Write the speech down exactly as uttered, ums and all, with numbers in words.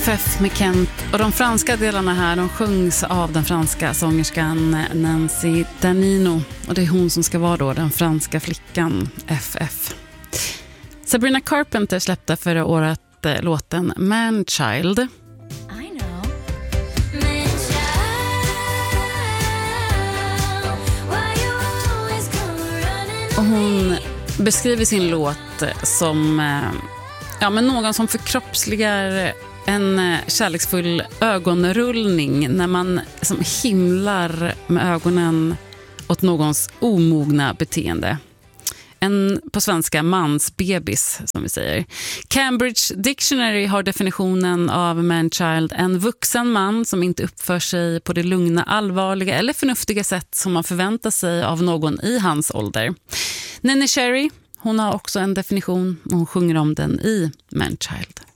F F med Kent, och de franska delarna här de sjungs av den franska sångerskan Nancy Danino, och det är hon som ska vara då den franska flickan F F. Sabrina Carpenter släppte förra året eh, låten Man-Child. Och hon beskriver sin låt som eh, ja, men någon som förkroppsligar en kärleksfull ögonrullning när man som himlar med ögonen åt någons omogna beteende. En på svenska mansbebis, som vi säger. Cambridge Dictionary har definitionen av man-child: en vuxen man som inte uppför sig på det lugna, allvarliga eller förnuftiga sätt som man förväntar sig av någon i hans ålder. Neneh Cherry, hon har också en definition och hon sjunger om den i Man-Child.